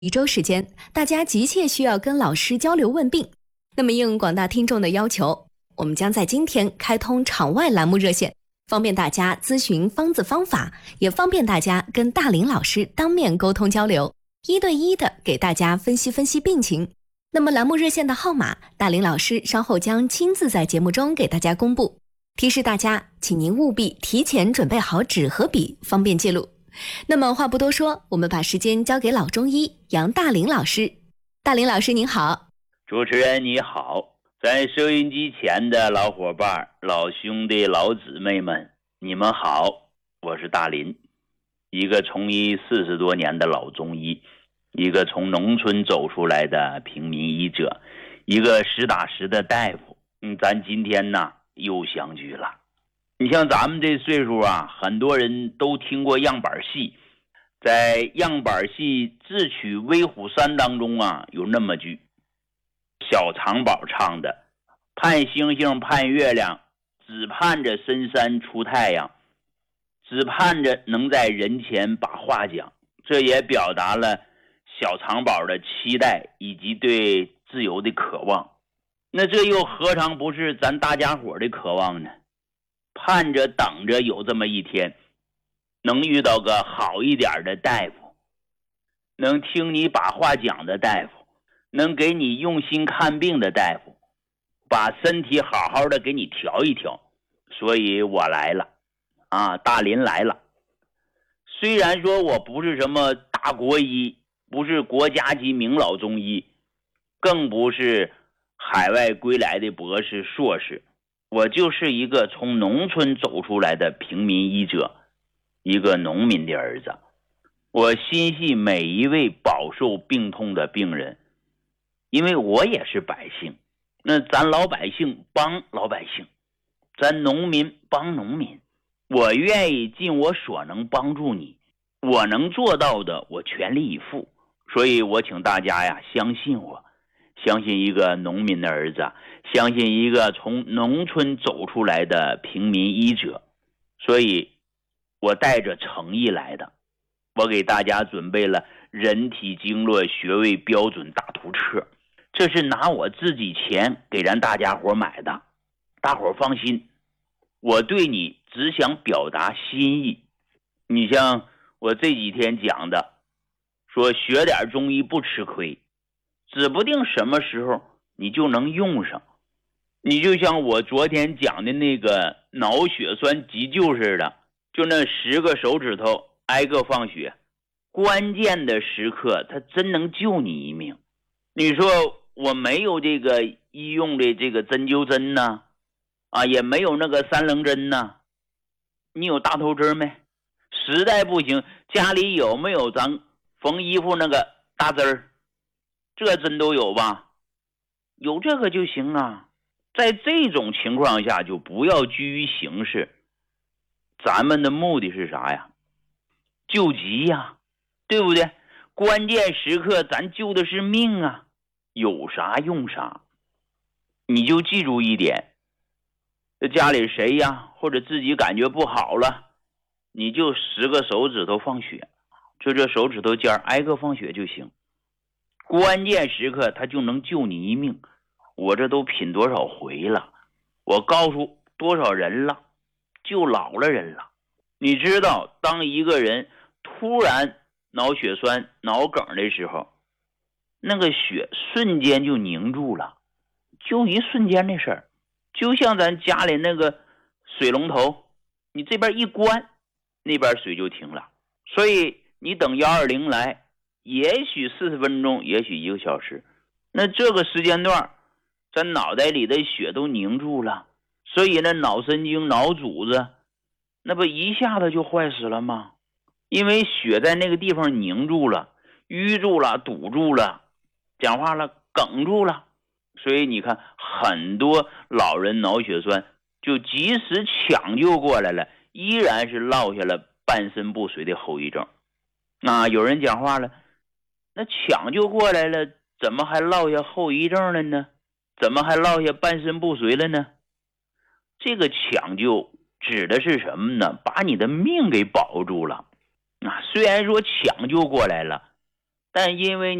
一周时间，大家急切需要跟老师交流问病。那么应广大听众的要求，我们将在今天开通场外栏目热线，方便大家咨询方子方法，也方便大家跟大林老师当面沟通交流，一对一的给大家分析分析病情。那么栏目热线的号码，大林老师稍后将亲自在节目中给大家公布。提示大家，请您务必提前准备好纸和笔，方便记录。那么话不多说，我们把时间交给老中医杨大林老师。大林老师您好。 主持人你好，在收音机前的老伙伴、老兄弟、老姊妹们，你们好，我是大林，一个从医40多年的老中医，一个从农村走出来的平民医者，一个实打实的大夫。咱今天呢又相聚了。你像咱们这岁数啊，很多人都听过样板戏，在样板戏智取威虎山当中啊，有那么句小长宝唱的，盼星星盼月亮，只盼着深山出太阳，只盼着能在人前把话讲。这也表达了小长宝的期待以及对自由的渴望。那这又何尝不是咱大家伙的渴望呢？盼着等着有这么一天，能遇到个好一点的大夫，能听你把话讲的大夫，能给你用心看病的大夫，把身体好好的给你调一调。所以我来了啊，大林来了。虽然说我不是什么大国医，不是国家级名老中医，更不是海外归来的博士硕士，我就是一个从农村走出来的平民医者，一个农民的儿子。我心系每一位饱受病痛的病人，因为我也是百姓。那咱老百姓帮老百姓，咱农民帮农民，我愿意尽我所能帮助你，我能做到的我全力以赴。所以我请大家呀相信我，相信一个农民的儿子，相信一个从农村走出来的平民医者。所以我带着诚意来的，我给大家准备了人体经络穴位标准大图册，这是拿我自己钱给咱大家伙买的。大伙放心，我对你只想表达心意。你像我这几天讲的，说学点中医不吃亏，指不定什么时候你就能用上。你就像我昨天讲的那个脑血栓急救似的，就那10个手指头挨个放血，关键的时刻它真能救你一命。你说我没有这个医用的这个针灸针呢，也没有那个3棱针呢，你有大头针没？实在不行，家里有没有咱缝衣服那个大针儿？这针都有吧？有这个就行啊。在这种情况下就不要拘于形式，咱们的目的是啥呀？救急呀，对不对？关键时刻咱救的是命啊，有啥用啥。你就记住一点，家里谁呀，或者自己感觉不好了，你就10个手指头放血，就这手指头尖挨个放血就行。关键时刻它就能救你一命。我这都品多少回了，我告诉多少人了，救老了人了。你知道当一个人突然脑血栓脑梗的时候，那个血瞬间就凝住了，就一瞬间的事儿。就像咱家里那个水龙头，你这边一关，那边水就停了。所以你等120来，也许40分钟，也许1个小时，那这个时间段咱脑袋里的血都凝住了，所以那脑神经脑组织那不一下子就坏死了吗？因为血在那个地方凝住了，淤住了，堵住了，讲话了，梗住了。所以你看很多老人脑血栓就即使抢救过来了，依然是落下了半身不遂的后遗症。有人讲话了，那抢救过来了怎么还落下后遗症了呢？怎么还落下半身不遂了呢？这个抢救指的是什么呢？把你的命给保住了。虽然说抢救过来了， 但因为